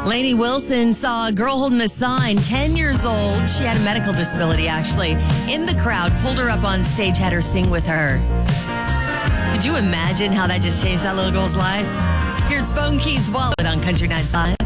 Lainey Wilson saw a girl holding a sign, 10 years old. She had a medical disability, actually. In the crowd, pulled her up on stage, had her sing with her. Could you imagine how that just changed that little girl's life? Here's Phone Keys Wallet on Country Nights Live.